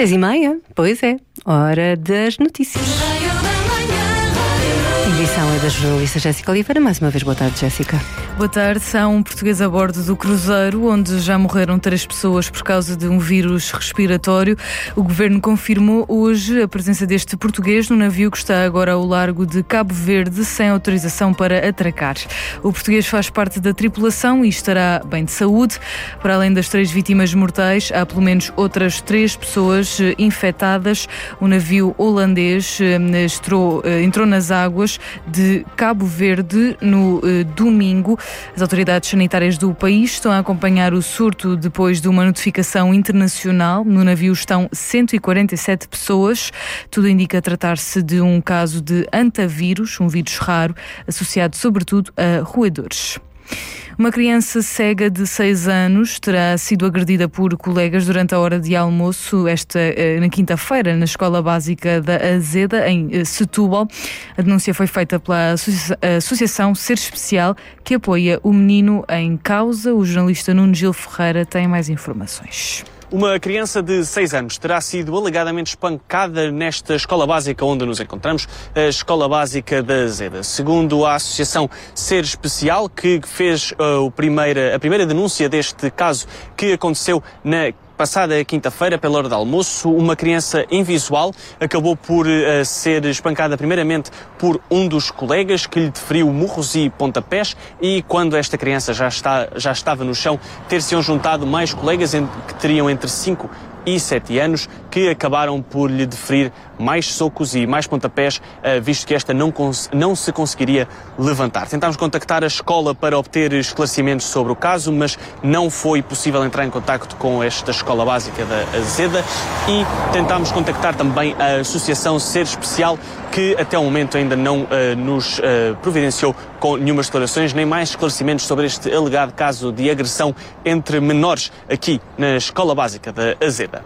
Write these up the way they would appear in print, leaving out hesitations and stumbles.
3h30, pois é, hora das notícias. A edição é da jornalista Jéssica Oliveira. Mais uma vez, boa tarde, Jéssica. Boa tarde. Há um português a bordo do cruzeiro, onde já morreram 3 pessoas por causa de um vírus respiratório. O governo confirmou hoje a presença deste português no navio que está agora ao largo de Cabo Verde, sem autorização para atracar. O português faz parte da tripulação e estará bem de saúde. Para além das 3 vítimas mortais, há pelo menos outras 3 pessoas infectadas. O navio holandês entrou nas águas de Cabo Verde no domingo. As autoridades sanitárias do país estão a acompanhar o surto depois de uma notificação internacional. No navio estão 147 pessoas. Tudo indica tratar-se de um caso de antavírus, um vírus raro, associado sobretudo a roedores. Uma criança cega de 6 anos terá sido agredida por colegas durante a hora de almoço na quinta-feira na Escola Básica da Azeda, em Setúbal. A denúncia foi feita pela Associação Ser Especial, que apoia o menino em causa. O jornalista Nuno Gil Ferreira tem mais informações. Uma criança de 6 anos terá sido alegadamente espancada nesta escola básica onde nos encontramos, a Escola Básica da Azeda. Segundo a Associação Ser Especial, que fez a primeira denúncia deste caso que aconteceu na passada quinta-feira, pela hora de almoço, uma criança invisual acabou por ser espancada primeiramente por um dos colegas, que lhe deferiu murros e pontapés, e quando esta criança já estava no chão, ter-se juntado mais colegas que teriam entre 5 e 7 anos, que acabaram por lhe deferir mais socos e mais pontapés, visto que esta não se conseguiria levantar. Tentámos contactar a escola para obter esclarecimentos sobre o caso, mas não foi possível entrar em contacto com esta Escola Básica da Azeda, e tentámos contactar também a Associação Ser Especial, que até o momento ainda não nos providenciou com nenhumas declarações, nem mais esclarecimentos sobre este alegado caso de agressão entre menores aqui na Escola Básica da Azeda.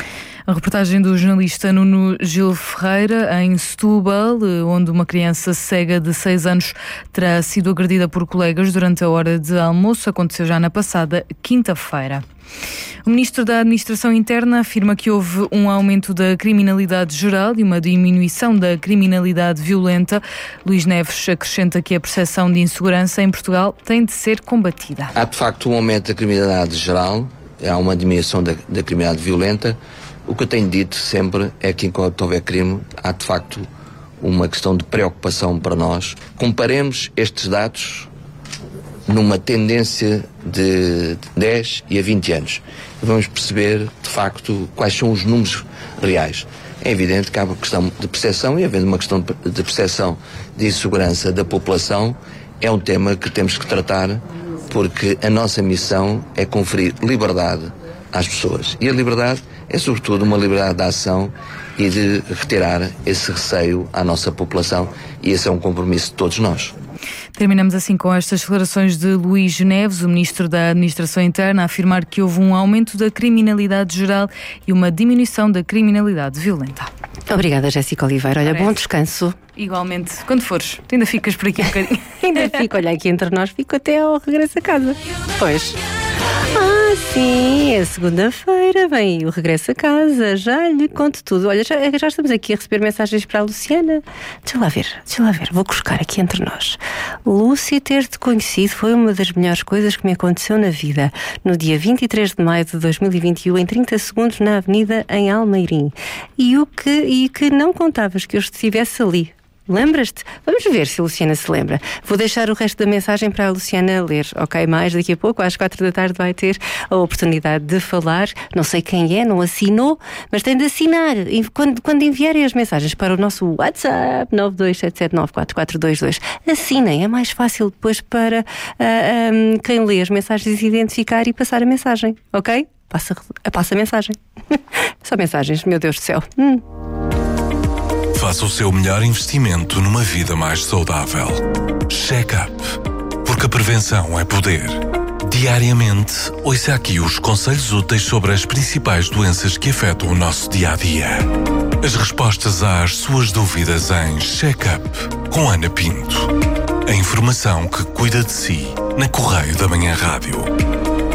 A reportagem do jornalista Nuno Gil Ferreira, em Setúbal, onde uma criança cega de 6 anos terá sido agredida por colegas durante a hora de almoço, aconteceu já na passada quinta-feira. O ministro da Administração Interna afirma que houve um aumento da criminalidade geral e uma diminuição da criminalidade violenta. Luís Neves acrescenta que a percepção de insegurança em Portugal tem de ser combatida. Há de facto um aumento da criminalidade geral, há uma diminuição da criminalidade violenta. O que eu tenho dito sempre é que enquanto houver crime, há de facto uma questão de preocupação para nós. Comparemos estes dados numa tendência de 10 e a 20 anos. E vamos perceber, de facto, quais são os números reais. É evidente que há uma questão de percepção, e havendo uma questão de percepção de insegurança da população, é um tema que temos que tratar, porque a nossa missão é conferir liberdade às pessoas. E a liberdade é, sobretudo, uma liberdade de ação e de retirar esse receio à nossa população, e esse é um compromisso de todos nós. Terminamos assim com estas declarações de Luís Neves, o ministro da Administração Interna, a afirmar que houve um aumento da criminalidade geral e uma diminuição da criminalidade violenta. Obrigada, Jéssica Oliveira. Olha, bom descanso. Igualmente, quando fores, tu ainda ficas por aqui um bocadinho. Ainda fico, olha, aqui entre nós, fico até ao regresso a casa. Pois. Sim, é segunda-feira, vem o regresso a casa, já lhe conto tudo. Olha, já estamos aqui a receber mensagens para a Luciana. Deixa lá ver, vou buscar aqui entre nós. Lúcia, ter-te conhecido foi uma das melhores coisas que me aconteceu na vida. No dia 23 de maio de 2021, em 30 segundos, na Avenida em Almeirim. E que não contavas que eu estivesse ali. Lembras-te? Vamos ver se a Luciana se lembra. Vou deixar o resto da mensagem para a Luciana ler, ok? Mais daqui a pouco, às 4 da tarde, vai ter a oportunidade de falar. Não sei quem é, não assinou, mas tem de assinar. E quando enviarem as mensagens para o nosso WhatsApp 927794422, assinem. É mais fácil depois para quem lê as mensagens identificar e passar a mensagem, ok? Passa a mensagem. Só mensagens, meu Deus do céu. Faça o seu melhor investimento numa vida mais saudável. Check-up. Porque a prevenção é poder. Diariamente, ouça aqui os conselhos úteis sobre as principais doenças que afetam o nosso dia-a-dia. As respostas às suas dúvidas em Check-up com Ana Pinto. A informação que cuida de si na Correio da Manhã Rádio.